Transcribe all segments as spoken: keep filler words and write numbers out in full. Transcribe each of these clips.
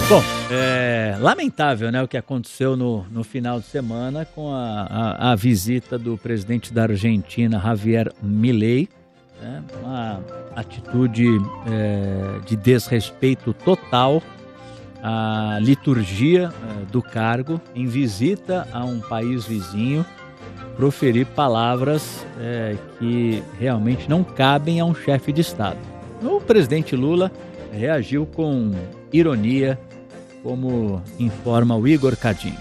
Bom, é lamentável, né, o que aconteceu no, no final de semana com a, a, a visita do presidente da Argentina, Javier Milei, né, uma atitude é, de desrespeito total à liturgia é, do cargo, em visita a um país vizinho, proferir palavras é, que realmente não cabem a um chefe de Estado. O presidente Lula reagiu com ironia, como informa o Igor Cadinho.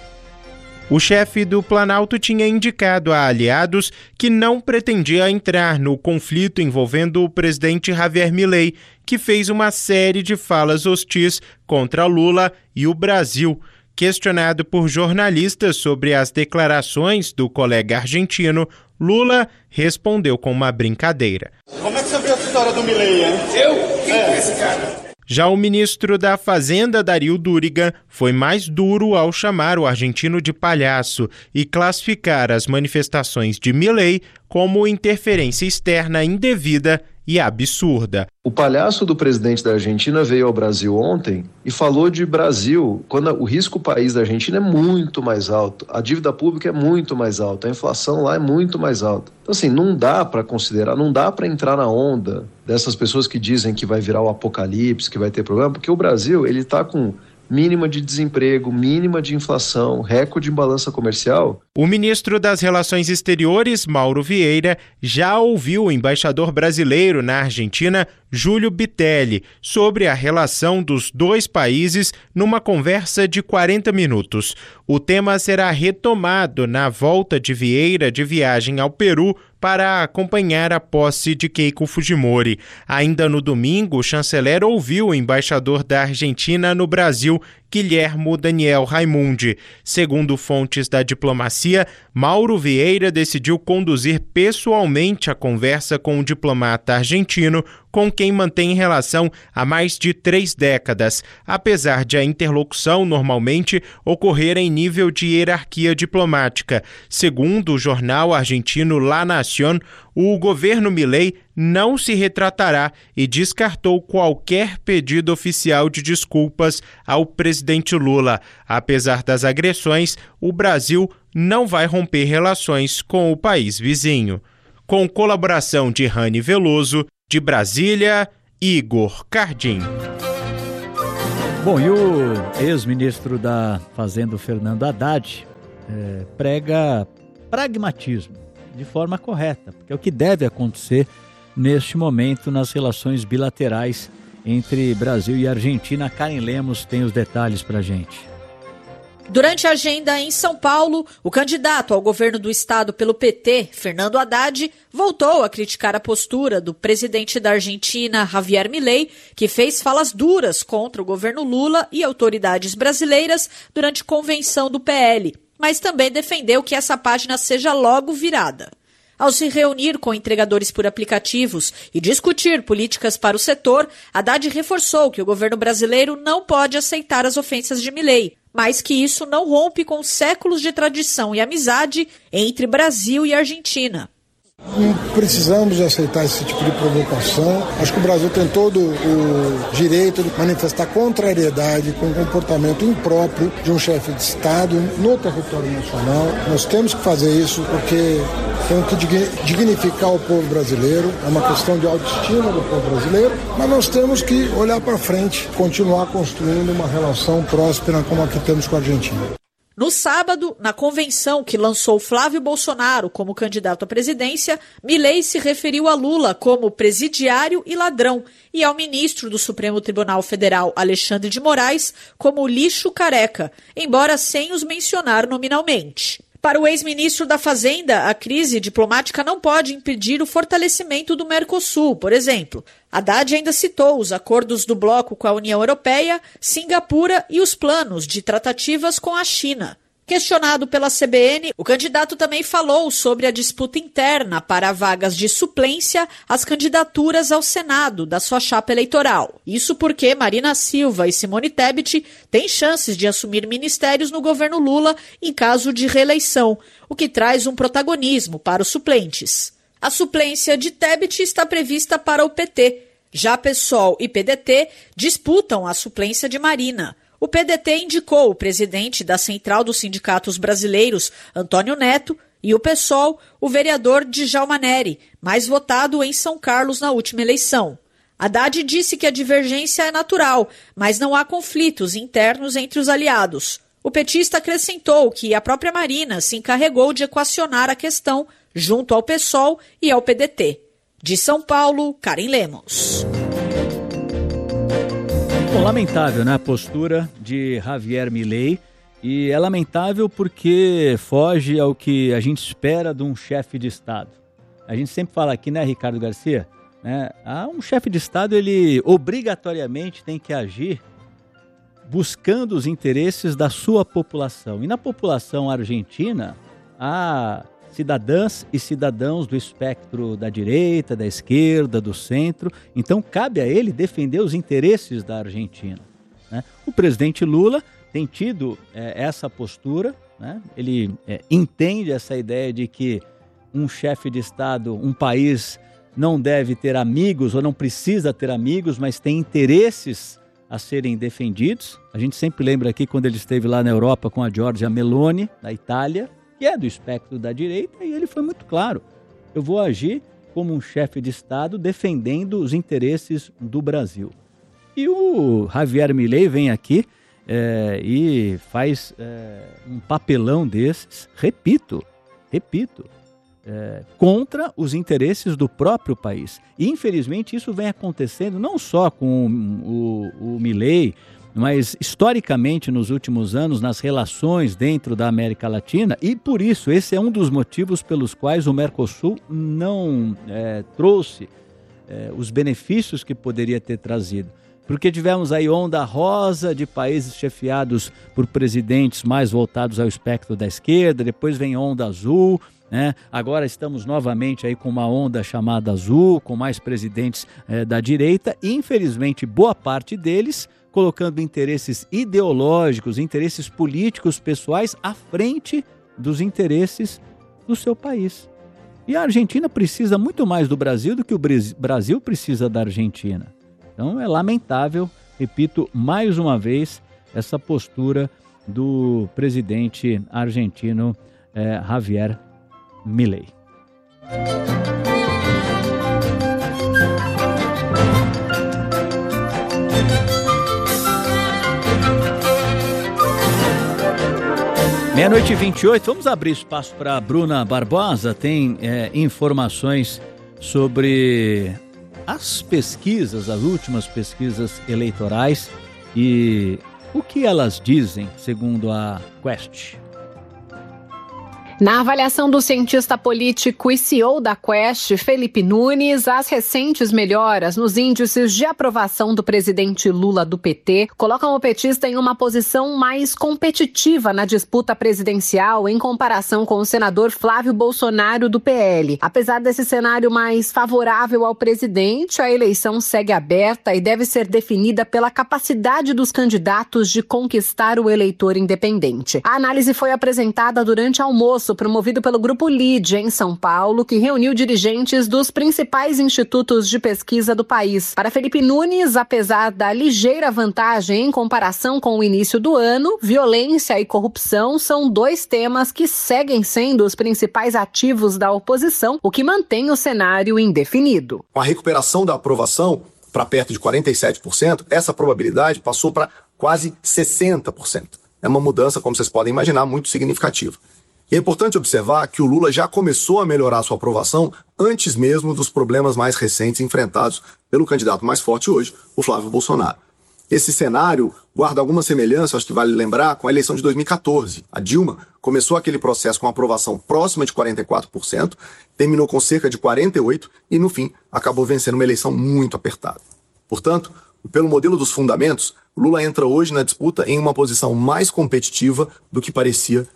O chefe do Planalto tinha indicado a aliados que não pretendia entrar no conflito envolvendo o presidente Javier Milei, que fez uma série de falas hostis contra Lula e o Brasil. Questionado por jornalistas sobre as declarações do colega argentino, Lula respondeu com uma brincadeira. Como é que você viu essa história do Milei, hein? Eu? Quem é, é esse cara? Já o ministro da Fazenda, Dario Durigan, foi mais duro ao chamar o argentino de palhaço e classificar as manifestações de Milei como interferência externa indevida e absurda. O palhaço do presidente da Argentina veio ao Brasil ontem e falou de Brasil, quando o risco país da Argentina é muito mais alto, a dívida pública é muito mais alta, a inflação lá é muito mais alta. Então, assim, não dá para considerar, não dá para entrar na onda dessas pessoas que dizem que vai virar o apocalipse, que vai ter problema, porque o Brasil, ele está com mínima de desemprego, mínima de inflação, recorde em balança comercial. O ministro das Relações Exteriores, Mauro Vieira, já ouviu o embaixador brasileiro na Argentina, Júlio Bitelli, sobre a relação dos dois países numa conversa de quarenta minutos. O tema será retomado na volta de Vieira de viagem ao Peru para acompanhar a posse de Keiko Fujimori. Ainda no domingo, o chanceler ouviu o embaixador da Argentina no Brasil, Guilhermo Daniel Raimundi. Segundo fontes da diplomacia, Mauro Vieira decidiu conduzir pessoalmente a conversa com o diplomata argentino, com quem mantém relação há mais de três décadas, apesar de a interlocução normalmente ocorrer em nível de hierarquia diplomática. Segundo o jornal argentino La Nación, o governo Milei não se retratará e descartou qualquer pedido oficial de desculpas ao presidente Lula. Apesar das agressões, o Brasil não vai romper relações com o país vizinho. Com colaboração de Rani Veloso, de Brasília, Igor Cardim. Bom, e o ex-ministro da Fazenda, Fernando Haddad, é, prega pragmatismo de forma correta, porque é o que deve acontecer neste momento nas relações bilaterais entre Brasil e Argentina. Karen Lemos tem os detalhes para a gente. Durante a agenda em São Paulo, o candidato ao governo do estado pelo P T, Fernando Haddad, voltou a criticar a postura do presidente da Argentina, Javier Milei, que fez falas duras contra o governo Lula e autoridades brasileiras durante convenção do P L, mas também defendeu que essa página seja logo virada. Ao se reunir com entregadores por aplicativos e discutir políticas para o setor, Haddad reforçou que o governo brasileiro não pode aceitar as ofensas de Milei, mas que isso não rompe com séculos de tradição e amizade entre Brasil e Argentina. Não precisamos aceitar esse tipo de provocação. Acho que o Brasil tem todo o direito de manifestar contrariedade com o comportamento impróprio de um chefe de Estado no território nacional. Nós temos que fazer isso porque temos que dignificar o povo brasileiro. É uma questão de autoestima do povo brasileiro, mas nós temos que olhar para frente, continuar construindo uma relação próspera como a que temos com a Argentina. No sábado, na convenção que lançou Flávio Bolsonaro como candidato à presidência, Milei se referiu a Lula como presidiário e ladrão e ao ministro do Supremo Tribunal Federal, Alexandre de Moraes, como lixo careca, embora sem os mencionar nominalmente. Para o ex-ministro da Fazenda, a crise diplomática não pode impedir o fortalecimento do Mercosul, por exemplo. Haddad ainda citou os acordos do bloco com a União Europeia, Singapura e os planos de tratativas com a China. Questionado pela C B N, o candidato também falou sobre a disputa interna para vagas de suplência às candidaturas ao Senado da sua chapa eleitoral. Isso porque Marina Silva e Simone Tebet têm chances de assumir ministérios no governo Lula em caso de reeleição, o que traz um protagonismo para os suplentes. A suplência de Tebet está prevista para o P T. Já PSOL e P D T disputam a suplência de Marina. O P D T indicou o presidente da Central dos Sindicatos Brasileiros, Antônio Neto, e o PSOL, o vereador Djalma Neri, mais votado em São Carlos na última eleição. Haddad disse que a divergência é natural, mas não há conflitos internos entre os aliados. O petista acrescentou que a própria Marina se encarregou de equacionar a questão junto ao PSOL e ao P D T. De São Paulo, Karen Lemos. Bom, lamentável, né, a postura de Javier Milei. E é lamentável porque foge ao que a gente espera de um chefe de Estado. A gente sempre fala aqui, né, Ricardo Garcia? Né, ah, um chefe de Estado, ele obrigatoriamente tem que agir buscando os interesses da sua população. E na população argentina, há cidadãs e cidadãos do espectro da direita, da esquerda, do centro. Então, cabe a ele defender os interesses da Argentina, né? O presidente Lula tem tido é, essa postura, né? Ele é, entende essa ideia de que um chefe de Estado, um país, não deve ter amigos ou não precisa ter amigos, mas tem interesses a serem defendidos. A gente sempre lembra aqui quando ele esteve lá na Europa com a Giorgia Meloni, da Itália, que é do espectro da direita, e ele foi muito claro: eu vou agir como um chefe de Estado defendendo os interesses do Brasil. E o Javier Milei vem aqui É, e faz é, um papelão desses, repito, repito, é, contra os interesses do próprio país. E infelizmente isso vem acontecendo não só com o, o Milei, mas historicamente nos últimos anos nas relações dentro da América Latina, e por isso esse é um dos motivos pelos quais o Mercosul não é, trouxe é, os benefícios que poderia ter trazido. Porque tivemos aí onda rosa de países chefiados por presidentes mais voltados ao espectro da esquerda, depois vem onda azul, né? Agora estamos novamente aí com uma onda chamada azul, com mais presidentes eh, da direita, e infelizmente boa parte deles colocando interesses ideológicos, interesses políticos pessoais à frente dos interesses do seu país. E a Argentina precisa muito mais do Brasil do que o Brasil precisa da Argentina. Então é lamentável, repito mais uma vez, essa postura do presidente argentino eh, Javier Milei. Meia-noite e vinte e oito, vamos abrir espaço para a Bruna Barbosa, tem eh, informações sobre as pesquisas, as últimas pesquisas eleitorais e o que elas dizem, segundo a Quest. Na avaliação do cientista político e C E O da Quest, Felipe Nunes, as recentes melhoras nos índices de aprovação do presidente Lula do P T colocam o petista em uma posição mais competitiva na disputa presidencial em comparação com o senador Flávio Bolsonaro do P L. Apesar desse cenário mais favorável ao presidente, a eleição segue aberta e deve ser definida pela capacidade dos candidatos de conquistar o eleitor independente. A análise foi apresentada durante almoço promovido pelo Grupo Lide, em São Paulo, que reuniu dirigentes dos principais institutos de pesquisa do país. Para Felipe Nunes, apesar da ligeira vantagem em comparação com o início do ano, violência e corrupção são dois temas que seguem sendo os principais ativos da oposição, o que mantém o cenário indefinido. Com a recuperação da aprovação para perto de quarenta e sete por cento, essa probabilidade passou para quase sessenta por cento. É uma mudança, como vocês podem imaginar, muito significativa. E é importante observar que o Lula já começou a melhorar sua aprovação antes mesmo dos problemas mais recentes enfrentados pelo candidato mais forte hoje, o Flávio Bolsonaro. Esse cenário guarda alguma semelhança, acho que vale lembrar, com a eleição de dois mil e catorze. A Dilma começou aquele processo com aprovação próxima de quarenta e quatro por cento, terminou com cerca de quarenta e oito por cento e, no fim, acabou vencendo uma eleição muito apertada. Portanto, pelo modelo dos fundamentos, Lula entra hoje na disputa em uma posição mais competitiva do que parecia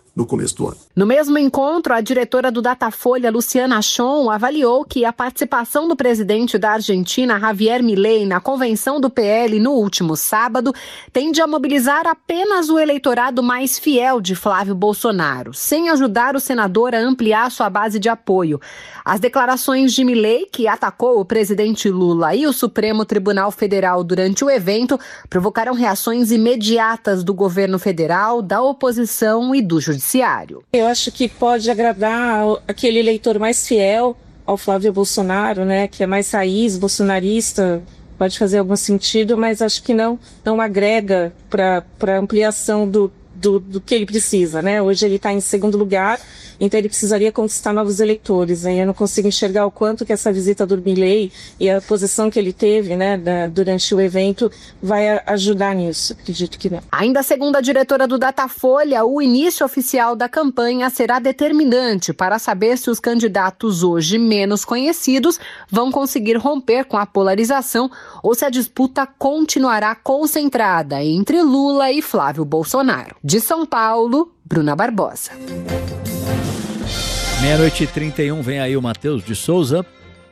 no começo do ano. No mesmo encontro, a diretora do Datafolha, Luciana Chon, avaliou que a participação do presidente da Argentina, Javier Milei, na convenção do P L no último sábado, tende a mobilizar apenas o eleitorado mais fiel de Flávio Bolsonaro, sem ajudar o senador a ampliar sua base de apoio. As declarações de Milei, que atacou o presidente Lula e o Supremo Tribunal Federal durante o evento, provocaram reações imediatas do governo federal, da oposição e do judiciário. Eu acho que pode agradar aquele eleitor mais fiel ao Flávio Bolsonaro, né, que é mais raiz, bolsonarista, pode fazer algum sentido, mas acho que não, não agrega para a ampliação do, do, do que ele precisa, né? Hoje ele está em segundo lugar, então ele precisaria conquistar novos eleitores. Hein? Eu não consigo enxergar o quanto que essa visita do Milei e a posição que ele teve, né, da, durante o evento vai ajudar nisso. Acredito que não. Ainda segundo a diretora do Datafolha, o início oficial da campanha será determinante para saber se os candidatos hoje menos conhecidos vão conseguir romper com a polarização ou se a disputa continuará concentrada entre Lula e Flávio Bolsonaro. De São Paulo, Bruna Barbosa. Meia-noite e trinta e um, vem aí o Matheus de Souza.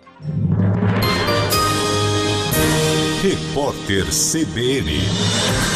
Repórter C B N.